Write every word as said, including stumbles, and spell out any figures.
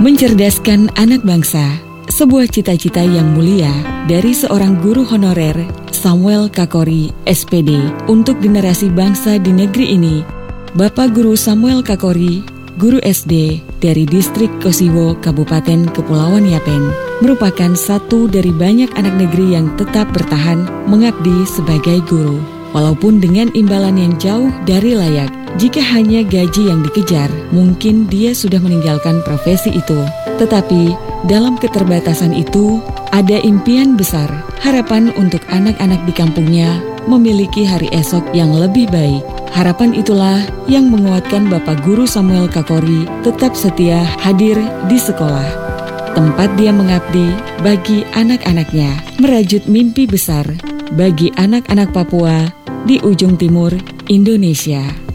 Mencerdaskan anak bangsa, sebuah cita-cita yang mulia dari seorang guru honorer, Samuel Kakori, S P D, untuk generasi bangsa di negeri ini. Bapak Guru Samuel Kakori, guru S D dari distrik Kosiwo, Kabupaten Kepulauan Yapen, merupakan satu dari banyak anak negeri yang tetap bertahan mengabdi sebagai guru. Walaupun dengan imbalan yang jauh dari layak, jika hanya gaji yang dikejar, mungkin dia sudah meninggalkan profesi itu. Tetapi, dalam keterbatasan itu, ada impian besar, harapan untuk anak-anak di kampungnya memiliki hari esok yang lebih baik. Harapan itulah yang menguatkan Bapak Guru Samuel Kakori tetap setia hadir di sekolah, tempat dia mengabdi bagi anak-anaknya, merajut mimpi besar bagi anak-anak Papua di ujung timur Indonesia.